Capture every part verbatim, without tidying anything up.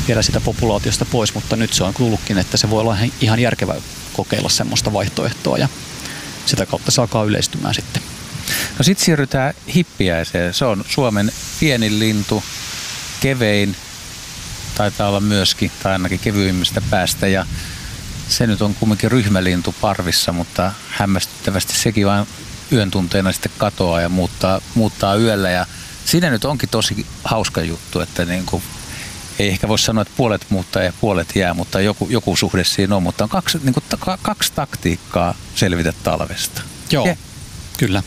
vielä sitä populaatiosta pois, mutta nyt se on tullutkin, että se voi olla ihan järkevä kokeilla semmoista vaihtoehtoa ja sitä kautta se alkaa yleistymään sitten. No sitten siirrytään hippiäiseen. Se on Suomen pienin lintu, kevein, taitaa olla myöskin, tai ainakin kevyimmistä päästä, ja se nyt on kumminkin ryhmälintu parvissa, mutta hämmästyttävästi sekin vain yön tunteena sitten katoaa ja muuttaa, muuttaa yöllä, ja siinä nyt onkin tosi hauska juttu, että niin kuin, ei ehkä voi sanoa, että puolet muuttaa ja puolet jää, mutta joku, joku suhde siinä on, mutta on kaksi, niin kuin, kaksi taktiikkaa selvitä talvesta. Joo, ja. Kyllä.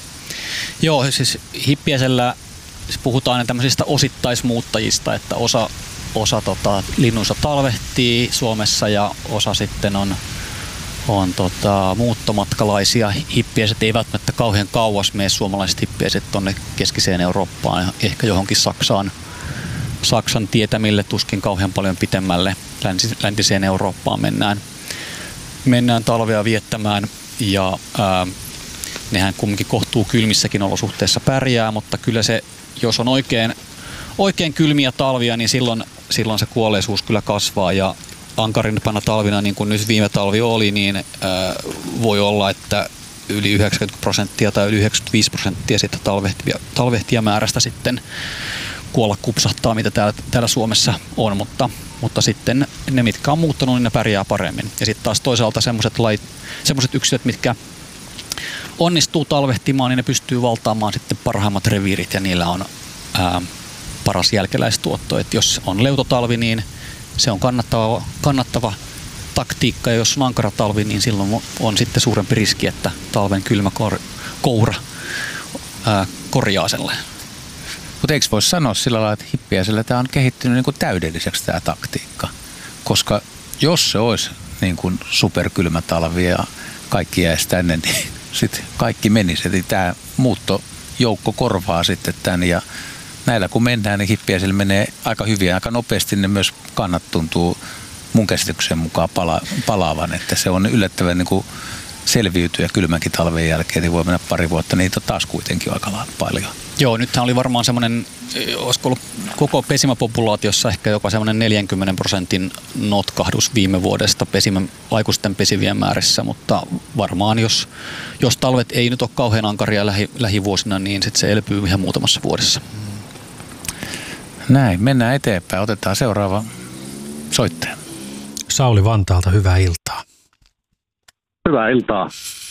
Joo, siis hippiäisellä siis puhutaan aina tämmöisistä osittaismuuttajista, että osa, osa tota, linnuista talvehtii Suomessa ja osa sitten on, on tota, muuttomatkalaisia. Hippiäiset ei välttämättä kauhean kauas mene, suomalaiset hippiäiset tuonne keskiseen Eurooppaan, ehkä johonkin Saksaan, Saksan tietämille, tuskin kauhean paljon pitemmälle läntiseen Eurooppaan mennään, mennään talvea viettämään ja ää, nehän kumminkin kohtuu kylmissäkin olosuhteissa pärjää, mutta kyllä se, jos on oikein, oikein kylmiä talvia, niin silloin, silloin se kuolleisuus kyllä kasvaa ja ankarimpana talvina, niin kuin nyt viime talvi oli, niin ää, voi olla, että yli yhdeksänkymmentä prosenttia tai yli yhdeksänkymmentäviisi prosenttia siitä talvehtia, talvehtijamäärästä sitten kuolla kupsahtaa, mitä täällä, täällä Suomessa on, mutta, mutta sitten ne, mitkä on muuttanut, niin ne pärjää paremmin. Ja sitten taas toisaalta semmoiset semmoiset yksilöt, mitkä onnistuu talvehtimaan, niin ne pystyy valtaamaan sitten parhaimmat reviirit ja niillä on ää, paras jälkeläistuotto. Et jos on leutotalvi, niin se on kannattava, kannattava taktiikka ja jos on ankara talvi, niin silloin on sitten suurempi riski, että talven kylmä kor, koura ää, korjaa sellainen. Mutta eikö voisi sanoa sillä lailla, että hippiäisellä tämä on kehittynyt niin kuin täydelliseksi tämä taktiikka? Koska jos se olisi niin kuin superkylmä talvi ja kaikki jäisi tänne, niin sitten kaikki menisi. Eli tämä muuttojoukko korvaa sitten tämän ja näillä kun mennään, niin hippiäisillä menee aika hyvin ja aika nopeasti. Ne myös kannat tuntuu mun käsityksen mukaan pala- palaavan, että se on yllättävän niin kuin selviytyä kylmänkin talven jälkeen, niin voi mennä pari vuotta, niitä on taas kuitenkin aika paljon. Joo, nythän oli varmaan semmoinen, olisiko ollut koko pesimäpopulaatiossa ehkä jopa semmoinen neljänkymmenen prosentin notkahdus viime vuodesta pesimän, aikuisten pesivien määrissä, mutta varmaan jos, jos talvet ei nyt ole kauhean ankaria lähi, lähivuosina, niin sitten se elpyy ihan muutamassa vuodessa. Näin, mennään eteenpäin. Otetaan seuraava soittaja. Sauli Vantaalta, hyvää iltaa. Hyvää iltaa.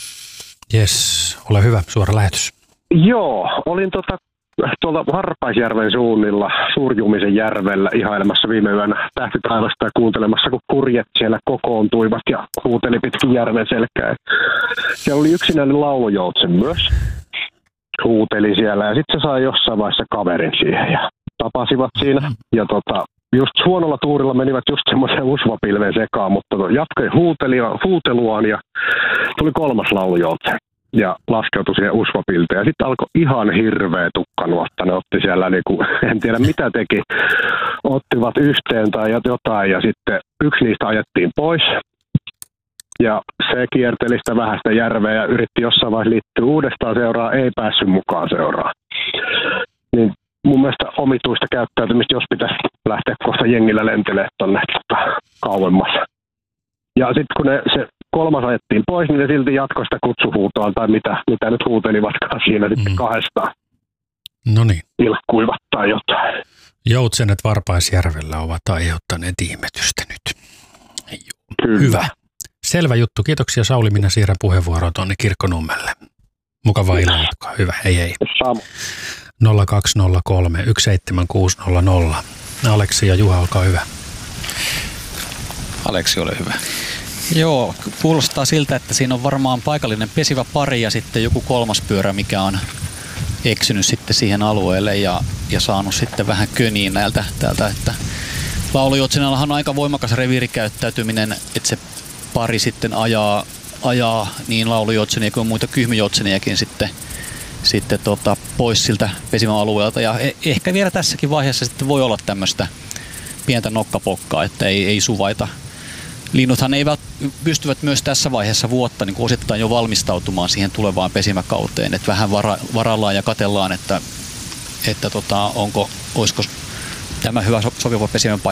Jes, ole hyvä, suora lähetys. Joo, olin tota, tuolla Harpaisjärven suunnilla Suurjumisen järvellä ihailemassa viime yönä tähtitaivasta ja kuuntelemassa, kun kurjet siellä kokoontuivat ja huuteli pitkin järven selkää. Siellä oli yksinäinen laulujoutsen myös, huuteli siellä ja sitten se sai jossain vaiheessa kaverin siihen ja tapasivat siinä. Ja tota, just huonolla tuurilla menivät just semmoiseen usvapilven sekaan, mutta jatkoi huuteluaan ja tuli kolmas laulujoutsen. Ja laskeutui siihen usvapilteen. Ja sitten alkoi ihan hirveä tukkanuotta. Ne otti siellä, niinku, en tiedä mitä teki, ottivat yhteen tai jotain. Ja sitten yksi niistä ajettiin pois. Ja se kierteli sitä vähäistä järveä ja yritti jossain vaiheessa liittyä uudestaan seuraan. Ei päässyt mukaan seuraan. Niin mun mielestä omituista käyttäytymistä, jos pitäisi lähteä kohta jengillä lentelemään tuonne tota, kauemmas. Ja sitten kun ne, se kolmas ajettiin pois, niin ne silti jatkoi sitä kutsuhuutoa tai mitä, mitä nyt huutelivatkaan siinä mm. sitten kahdestaan. No niin. Ilkkuivat tai jotain. Joutsenet Varpaisjärvellä ovat aiheuttaneet ihmetystä nyt. Kyllä. Hyvä. Selvä juttu. Kiitoksia Sauli. Minä siirrän puheenvuoroa tuonne Kirkkonummelle. Mukavaa illanjatkoa. Hyvä. Hei hei. Samu. nolla kaksi nolla kolme yksi seitsemän kuusi nolla nolla. Aleksi ja Juha, olkaa hyvä. Aleksi, ole hyvä. Joo, kuulostaa siltä, että siinä on varmaan paikallinen pesivä pari ja sitten joku kolmas pyörä, mikä on eksynyt sitten siihen alueelle ja, ja saanut sitten vähän köniin näiltä täältä, että laulujoutsenellahan on aika voimakas reviirikäyttäytyminen, että se pari sitten ajaa, ajaa niin laulujoutsenia kuin muita kyhmyjoutseniakin sitten, sitten tota, pois siltä pesimän alueelta ja e- ehkä vielä tässäkin vaiheessa sitten voi olla tämmöistä pientä nokkapokkaa, että ei, ei suvaita. Linnuthan eivät pystyvät myös tässä vaiheessa vuotta niin osittain jo valmistautumaan siihen tulevaan pesimäkauteen, että vähän vara, varallaan ja katellaan, että, että tota, onko, olisiko tämä hyvä sopiva pesimän paikka